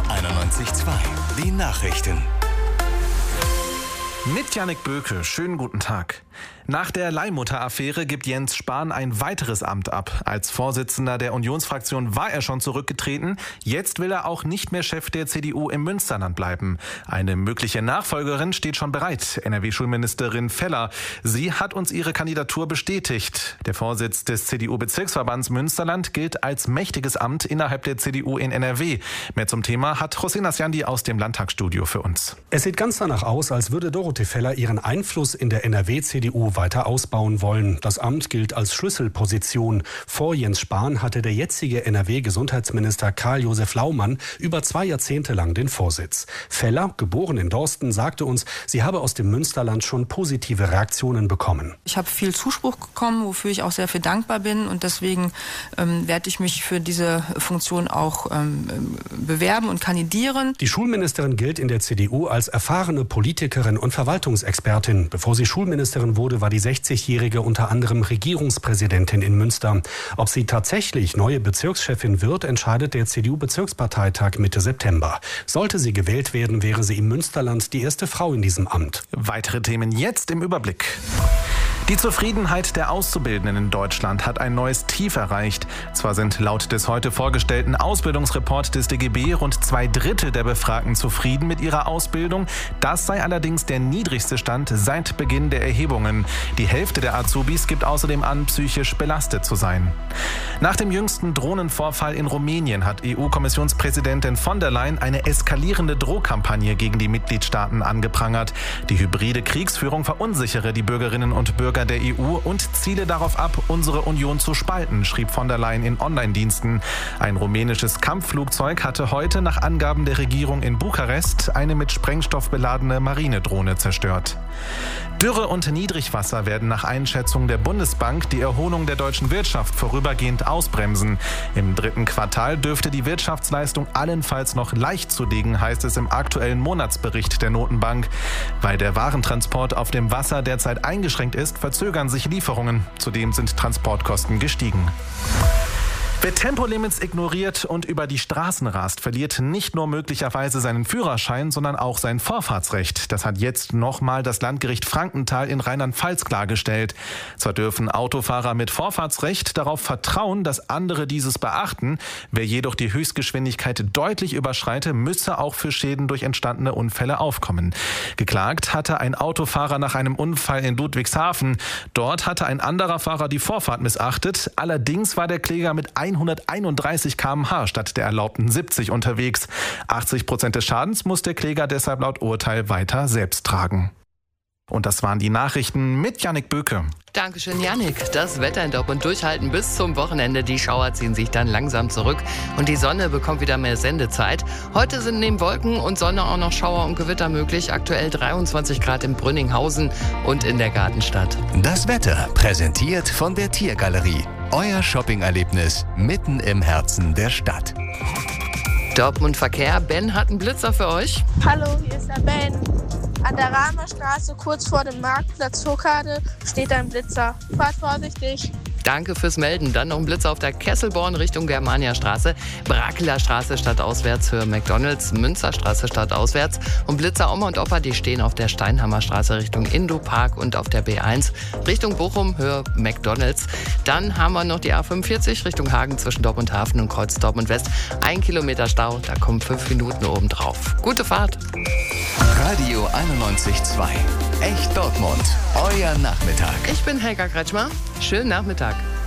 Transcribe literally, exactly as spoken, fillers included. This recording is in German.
einundneunzig Komma zwei. Die Nachrichten. Mit Jannik Böke, schönen guten Tag. Nach der Leihmutter-Affäre gibt Jens Spahn ein weiteres Amt ab. Als Vorsitzender der Unionsfraktion war er schon zurückgetreten. Jetzt will er auch nicht mehr Chef der C D U im Münsterland bleiben. Eine mögliche Nachfolgerin steht schon bereit, N R W-Schulministerin Feller. Sie hat uns ihre Kandidatur bestätigt. Der Vorsitz des C D U-Bezirksverbands Münsterland gilt als mächtiges Amt innerhalb der C D U in N R W. Mehr zum Thema hat Hossein Asjandi aus dem Landtagsstudio für uns. Es sieht ganz danach aus, als würde Dorothee Feller ihren Einfluss in der N R W-C D U weiter ausbauen wollen. Das Amt gilt als Schlüsselposition. Vor Jens Spahn hatte der jetzige N R W-Gesundheitsminister Karl-Josef Laumann über zwei Jahrzehnte lang den Vorsitz. Feller, geboren in Dorsten, sagte uns, sie habe aus dem Münsterland schon positive Reaktionen bekommen. Ich habe viel Zuspruch bekommen, wofür ich auch sehr viel dankbar bin. Und deswegen ähm, werde ich mich für diese Funktion auch ähm, bewerben und kandidieren. Die Schulministerin gilt in der C D U als erfahrene Politikerin und Verwaltungsexpertin. Bevor sie Schulministerin wurde, war die sechzigjährige unter anderem Regierungspräsidentin in Münster. Ob sie tatsächlich neue Bezirkschefin wird, entscheidet der C D U-Bezirksparteitag Mitte September. Sollte sie gewählt werden, wäre sie im Münsterland die erste Frau in diesem Amt. Weitere Themen jetzt im Überblick. Die Zufriedenheit der Auszubildenden in Deutschland hat ein neues Tief erreicht. Zwar sind laut des heute vorgestellten Ausbildungsreport des D G B rund zwei Drittel der Befragten zufrieden mit ihrer Ausbildung. Das sei allerdings der niedrigste Stand seit Beginn der Erhebungen. Die Hälfte der Azubis gibt außerdem an, psychisch belastet zu sein. Nach dem jüngsten Drohnenvorfall in Rumänien hat E U-Kommissionspräsidentin von der Leyen eine eskalierende Drohkampagne gegen die Mitgliedstaaten angeprangert. Die hybride Kriegsführung verunsichere die Bürgerinnen und Bürger der E U und ziele darauf ab, unsere Union zu spalten, schrieb von der Leyen in Online-Diensten. Ein rumänisches Kampfflugzeug hatte heute nach Angaben der Regierung in Bukarest eine mit Sprengstoff beladene Marinedrohne zerstört. Dürre und Niedrigwasser werden nach Einschätzung der Bundesbank die Erholung der deutschen Wirtschaft vorübergehend ausbremsen. Im dritten Quartal dürfte die Wirtschaftsleistung allenfalls noch leicht zulegen, heißt es im aktuellen Monatsbericht der Notenbank. Weil der Warentransport auf dem Wasser derzeit eingeschränkt ist, verzögern sich Lieferungen. Zudem sind Transportkosten gestiegen. Wer Tempolimits ignoriert und über die Straßen rast, verliert nicht nur möglicherweise seinen Führerschein, sondern auch sein Vorfahrtsrecht. Das hat jetzt nochmal das Landgericht Frankenthal in Rheinland-Pfalz klargestellt. Zwar dürfen Autofahrer mit Vorfahrtsrecht darauf vertrauen, dass andere dieses beachten. Wer jedoch die Höchstgeschwindigkeit deutlich überschreite, müsse auch für Schäden durch entstandene Unfälle aufkommen. Geklagt hatte ein Autofahrer nach einem Unfall in Ludwigshafen. Dort hatte ein anderer Fahrer die Vorfahrt missachtet. Allerdings war der Kläger mit hunderteinunddreißig Kilometer pro Stunde statt der erlaubten siebzig unterwegs. achtzig Prozent des Schadens muss der Kläger deshalb laut Urteil weiter selbst tragen. Und das waren die Nachrichten mit Jannik Böke. Dankeschön, Jannik. Das Wetter in Dortmund durchhalten bis zum Wochenende. Die Schauer ziehen sich dann langsam zurück und die Sonne bekommt wieder mehr Sendezeit. Heute sind neben Wolken und Sonne auch noch Schauer und Gewitter möglich. Aktuell dreiundzwanzig Grad in Brünninghausen und in der Gartenstadt. Das Wetter präsentiert von der Tiergalerie. Euer Shopping-Erlebnis mitten im Herzen der Stadt. Dortmund Verkehr. Ben hat einen Blitzer für euch. Hallo, hier ist der Ben. An der Rahmerstraße, kurz vor dem Marktplatz Hochkade, steht ein Blitzer. Fahrt vorsichtig. Danke fürs Melden. Dann noch ein Blitzer auf der Kesselborn Richtung Germaniastraße, Brakeler Straße stadtauswärts für McDonalds, Münzerstraße stadtauswärts und Blitzer Oma und Opa, die stehen auf der Steinhammerstraße Richtung Indo-Park und auf der B eins Richtung Bochum, Höhe McDonalds. Dann haben wir noch die A fünfundvierzig Richtung Hagen zwischen Dortmund Hafen und Kreuz Dortmund West. Ein Kilometer Stau, da kommen fünf Minuten oben drauf. Gute Fahrt. Radio einundneunzig Komma zwei. Echt Dortmund. Euer Nachmittag. Ich bin Helga Kretschmer. Schönen Nachmittag.